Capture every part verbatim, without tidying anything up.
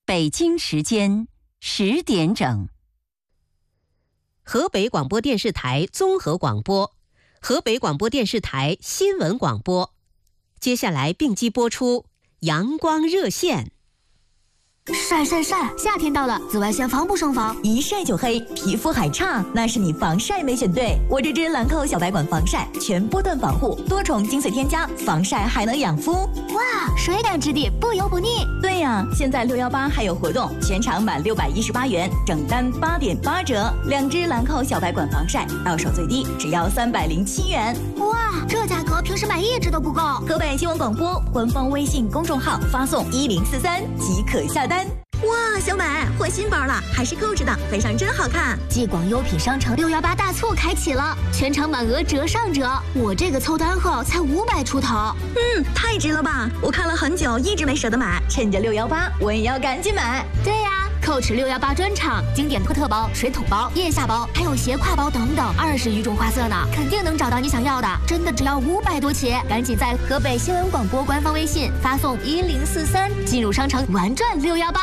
北京时间十点整。 河北广播电视台综合广播，河北广播电视台新闻广播。接下来并机播出阳光热线。 晒晒晒！夏天到了，紫外线防不胜防， 一晒就黑，皮肤还差，那是你防晒没选对。我这支兰蔻小白管防晒，全波段防护，多重精粹添加，防晒还能养肤。 哇，水感质地，不油不腻。 对呀、啊，现在六一八还有活动，全场满六百一十八元，整单八点八折。两支兰蔻小白管防晒，到手最低只要三百零七元。 哇，这价格平时买一支都不够。 河北新闻广播官方微信公众号发送一零四三即可下单。 哇，小美换新包了，还是购置的，配上真好看。 继广优品商城六幺八大促开启了，全场满额折上折。我这个凑单后才五百出头， 嗯，太值了吧！我看了很久，一直没舍得买， 趁着六幺八，我也要赶紧买。 对呀、啊，蔻驰六幺八专场，经典托特包、水桶包、腋下包，还有斜挎包等等，二十余种花色呢，肯定能找到你想要的。真的只要五百多起，赶紧在河北新闻广播官方微信发送一零四三，进入商城玩转六幺八。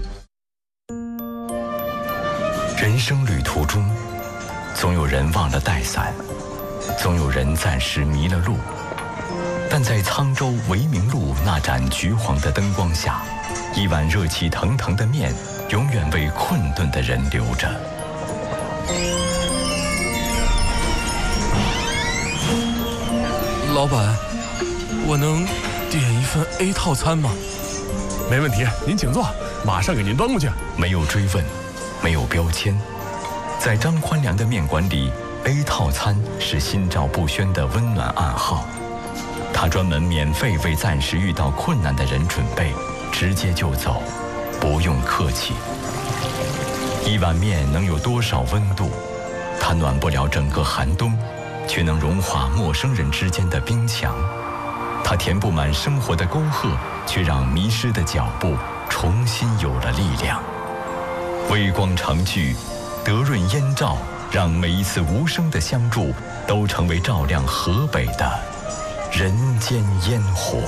人生旅途中，总有人忘了带伞，总有人暂时迷了路，但在沧州维明路那盏橘黄的灯光下，一碗热气腾腾的面永远为困顿的人留着。 老板，我能点一份 A 套餐吗？ 没问题，您请坐，马上给您端过去。 没有追问，没有标签，在张宽良的面馆里 ，A 套餐是心照不宣的温暖暗号。他专门免费为暂时遇到困难的人准备，直接就走，不用客气。一碗面能有多少温度？它暖不了整个寒冬，却能融化陌生人之间的冰墙。它填不满生活的沟壑，却让迷失的脚步重新有了力量。微光长聚，德润烟照，让每一次无声的相助都成为照亮河北的人间烟火。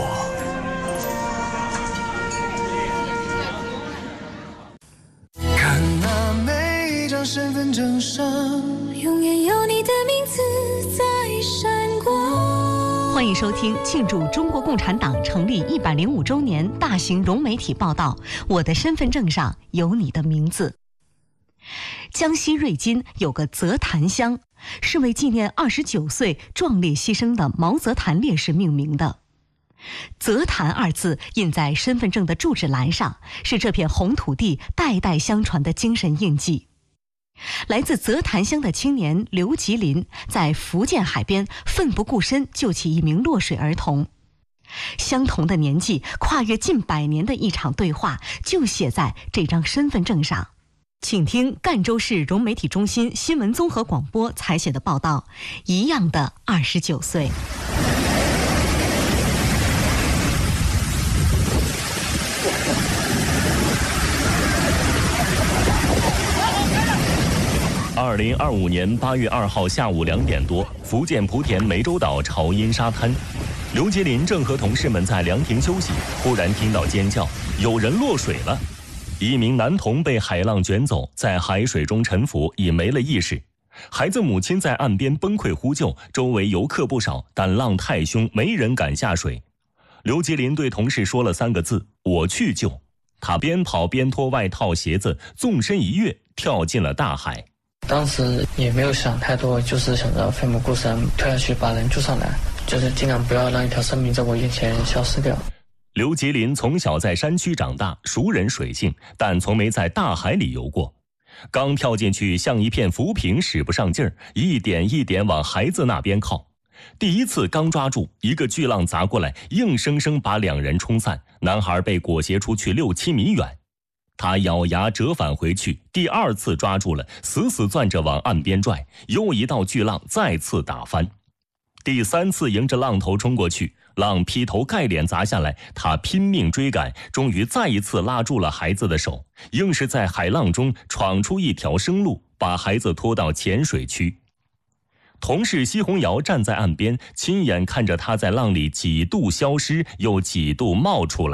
看那每一张身份证上，永远有你的名字在闪光。 欢迎收听庆祝中国共产党成立一百零五周年大型融媒体报道。我的身份证上有你的名字。江西瑞金有个泽潭乡，是为纪念二十九岁壮烈牺牲的毛泽潭烈士命名的。泽潭二字印在身份证的住址栏上，是这片红土地代代相传的精神印记。来自泽潭乡的青年刘吉林在福建海边奋不顾身救起一名落水儿童。相同的年纪，跨越近百年的一场对话，就写在这张身份证上。请听赣州市融媒体中心新闻综合广播采写的报道：一样的二十九岁。 二零二五年八月二号下午两点多，福建莆田湄洲岛潮阴沙滩，刘杰林正和同事们在凉亭休息，忽然听到尖叫，有人落水了。一名男童被海浪卷走，在海水中沉浮，已没了意识。孩子母亲在岸边崩溃呼救，周围游客不少，但浪太凶，没人敢下水。刘杰林对同事说了三个字：我去救。他边跑边脱外套鞋子，纵身一跃，跳进了大海。 当时也没有想太多，就是想着奋不顾身跳下去把人救上来，就是尽量不要让一条生命在我眼前消失掉。 刘吉林从小在山区长大，熟稔水性，但从没在大海里游过。刚跳进去，像一片浮萍，使不上劲儿，一点一点往孩子那边靠。第一次刚抓住，一个巨浪砸过来，硬生生把两人冲散，男孩被裹挟出去六七米远。他咬牙折返回去，第二次抓住了，死死攥着往岸边拽，又一道巨浪再次打翻。第三次迎着浪头冲过去，浪劈头盖脸砸下来，他拼命追赶，终于再一次拉住了孩子的手，硬是在海浪中闯出一条生路，把孩子拖到浅水区。同事奚红瑶站在岸边，亲眼看着他在浪里几度消失，又几度冒出来。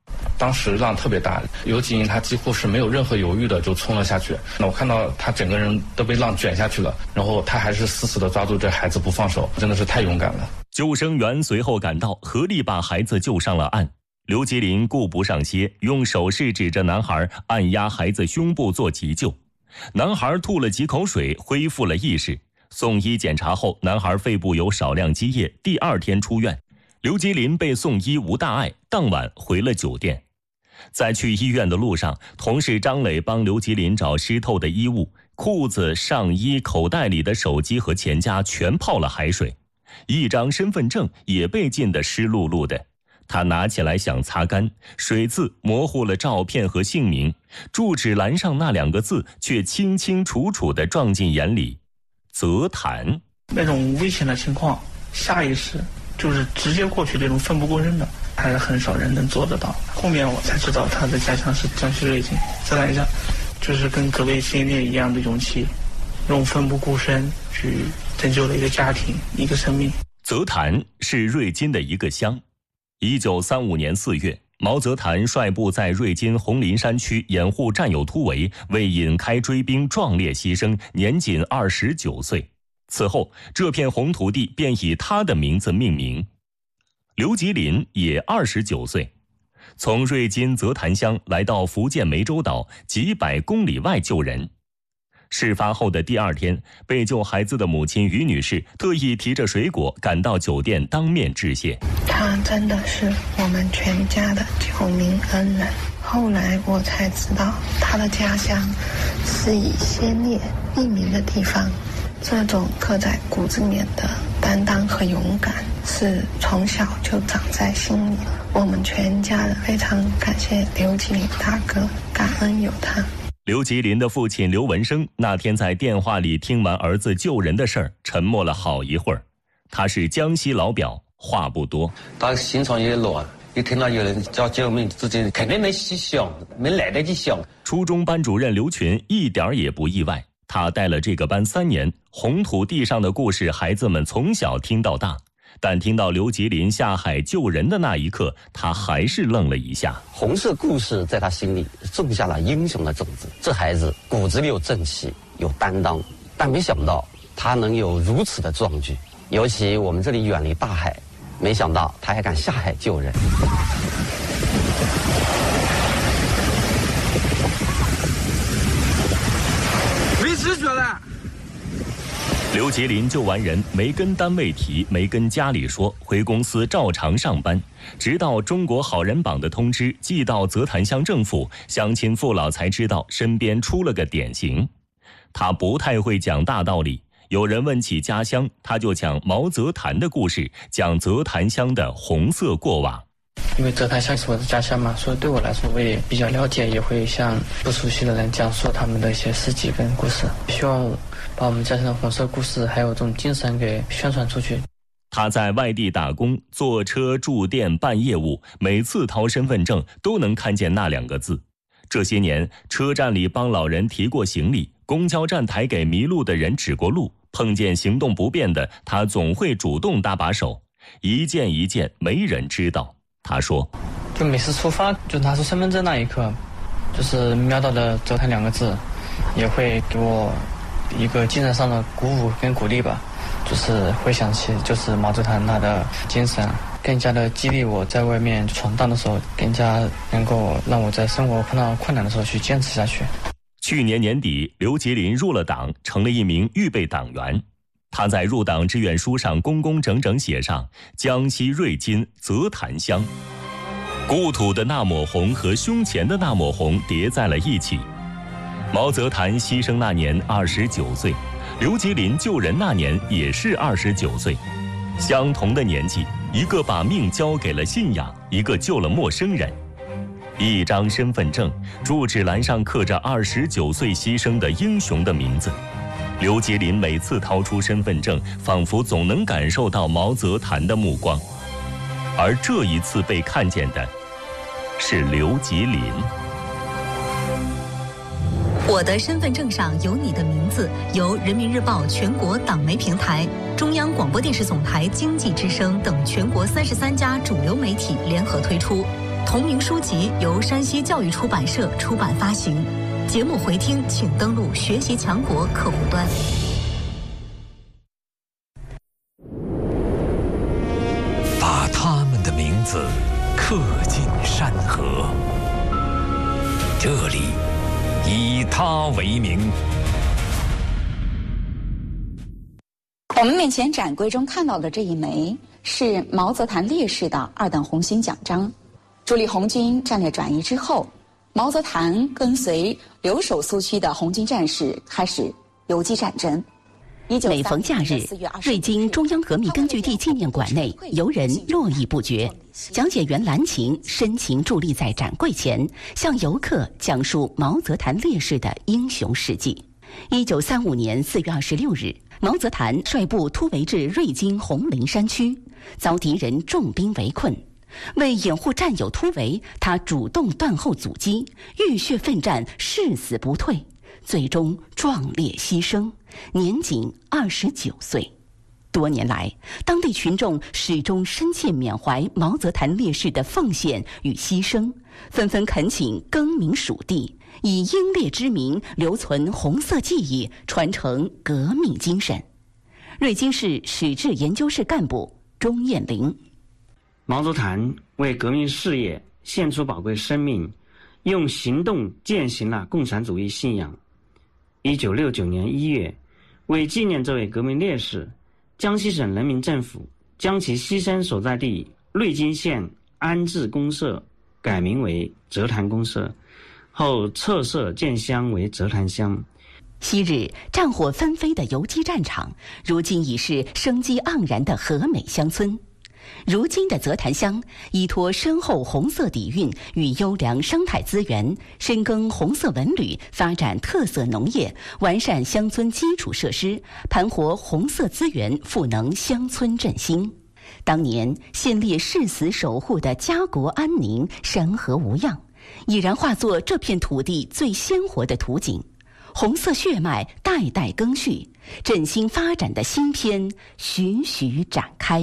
当时浪特别大，刘吉林他几乎是没有任何犹豫的就冲了下去。那我看到他整个人都被浪卷下去了，然后他还是死死的抓住这孩子不放手，真的是太勇敢了。 救生员随后赶到，合力把孩子救上了岸。刘吉林顾不上歇，用手势指着男孩，按压孩子胸部做急救。男孩吐了几口水，恢复了意识。送医检查后，男孩肺部有少量积液，第二天出院。刘吉林被送医无大碍，当晚回了酒店。在去医院的路上，同事张磊帮刘吉林找湿透的衣物，裤子、上衣、口袋里的手机和钱夹全泡了海水，一张身份证也被浸得湿漉漉的。他拿起来想擦干，水渍模糊了照片和姓名，住址栏上那两个字却清清楚楚地撞进眼里：泽潭。 那种危险的情况，下意识就是直接过去，这种奋不顾身的还是很少人能做得到。后面我才知道他的家乡是江西瑞金，再来一下就是跟葛卫先烈一样的勇气，用奋不顾身去拯救了一个家庭，一个生命。 泽潭是瑞金的一个乡。一九三五年四月，毛泽潭率部在瑞金红林山区掩护战友突围，为引开追兵壮烈牺牲，年仅二十九岁。此后，这片红土地便以他的名字命名。刘吉林也二十九岁，从瑞金泽潭乡来到福建湄洲岛几百公里外救人。事发后的第二天，被救孩子的母亲于女士特意提着水果赶到酒店当面致谢。 他真的是我们全家的救命恩人。后来我才知道，他的家乡是以先烈命名的地方。这种刻在骨子里面的担当和勇敢，是从小就长在心里。我们全家人非常感谢刘吉林大哥，感恩有他。 刘吉林的父亲刘文生那天在电话里听完儿子救人的事儿，沉默了好一会儿。他是江西老表，话不多。 他心肠也乱，一听到有人叫救命，自己肯定没去想，没来得及想。 初中班主任刘群一点也不意外，他带了这个班三年，红土地上的故事，孩子们从小听到大。但听到刘吉林下海救人的那一刻，他还是愣了一下。 红色故事在他心里种下了英雄的种子，这孩子骨子里有正气，有担当，但没想到他能有如此的壮举。尤其我们这里远离大海，没想到他还敢下海救人。 没知觉了。 刘吉林救完人，没跟单位提，没跟家里说，回公司照常上班，直到中国好人榜的通知寄到泽潭乡政府，乡亲父老才知道身边出了个典型。他不太会讲大道理，有人问起家乡，他就讲毛泽潭的故事，讲泽潭乡的红色过往。 因为泽潭乡是我的家乡嘛，所以对我来说我也比较了解，也会向不熟悉的人讲述他们的一些事迹跟故事，希望把我们家乡的红色故事还有这种精神给宣传出去。 他在外地打工，坐车住店办业务，每次掏身份证都能看见那两个字。这些年，车站里帮老人提过行李，公交站台给迷路的人指过路，碰见行动不便的，他总会主动搭把手。一件一件，没人知道。他说， 就每次出发就拿出身份证那一刻，就是瞄到的泽潭两个字，也会给我一个精神上的鼓舞跟鼓励吧，就是回想起就是毛泽潭他的精神，更加的激励我在外面闯荡的时候，更加能够让我在生活碰到困难的时候去坚持下去。 去年年底，刘吉林入了党，成了一名预备党员。他在入党志愿书上工工整整写上江西瑞金泽潭乡，故土的那抹红和胸前的那抹红叠在了一起。毛泽潭牺牲那年二十九岁，刘吉林救人那年也是二十九岁，相同的年纪，一个把命交给了信仰，一个救了陌生人。一张身份证，住址栏上刻着二十九岁牺牲的英雄的名字。刘吉林每次掏出身份证，仿佛总能感受到毛泽潭的目光，而这一次被看见的是刘吉林。 我的身份证上有你的名字，由人民日报全国党媒平台、中央广播电视总台经济之声等全国三十三家主流媒体联合推出， 同名书籍由山西教育出版社出版发行。节目回听请登录学习强国客户端。 把他们的名字刻进山河，这里以他为名。 我们面前展柜中看到的这一枚是毛泽谈烈士的二等红星奖章。主力红军战略转移之后，毛泽谈跟随留守苏区的红军战士开始游击战争。 每逢假日，瑞金中央革命根据地纪念馆内游人络绎不绝，讲解员蓝琴深情伫立在展柜前，向游客讲述毛泽谈烈士的英雄事迹。一九三五年四月二十六日，毛泽谈率部突围至瑞金红林山区，遭敌人重兵围困。为掩护战友突围，他主动断后阻击，浴血奋战，誓死不退，最终壮烈牺牲，年仅二十九岁。多年来，当地群众始终深切缅怀毛泽谈烈士的奉献与牺牲，纷纷恳请更名属地，以英烈之名留存红色记忆，传承革命精神。瑞金市史志研究室干部钟艳玲。 毛泽谈为革命事业献出宝贵生命，用行动践行了共产主义信仰。一九六九年一月，为纪念这位革命烈士，江西省人民政府将其牺牲所在地瑞金县安置公社改名为泽潭公社，后撤设建乡为泽潭乡。 昔日战火纷飞的游击战场，如今已是生机盎然的和美乡村。如今的泽潭乡依托深厚红色底蕴与优良生态资源，深耕红色文旅，发展特色农业，完善乡村基础设施，盘活红色资源，赋能乡村振兴。当年献烈誓死守护的家国安宁、山河无恙，已然化作这片土地最鲜活的图景。红色血脉代代更续，振兴发展的新篇徐徐展开。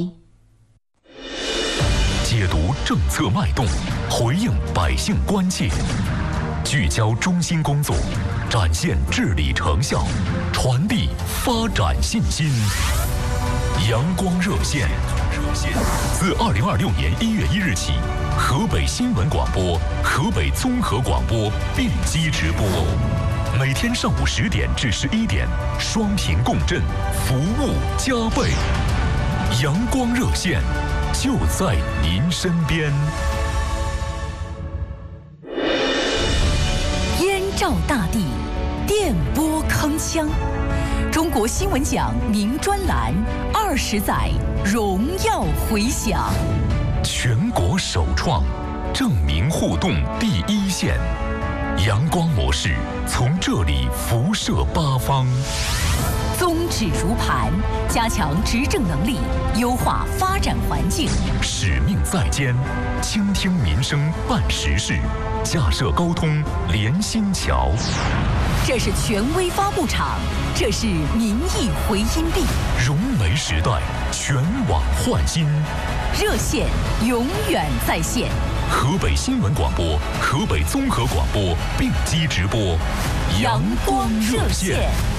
解读政策脉动，回应百姓关切，聚焦中心工作，展现治理成效，传递发展信心。阳光热线自二零二六年一月一日起，河北新闻广播、河北综合广播并机直播，每天上午十点至十一点，双频共振，服务加倍。阳光热线就在您身边。 燕赵大地，电波铿锵。中国新闻奖名专栏，二十载荣耀回响。 全国首创，证明互动第一线。阳光模式从这里辐射八方。 宗旨如磐，加强执政能力，优化发展环境。 使命在肩，倾听民生办实事，架设沟通连心桥。 这是权威发布场，这是民意回音壁。 融媒时代，全网焕新。 热线永远在线。 河北新闻广播、河北综合广播并机直播， 阳光热线。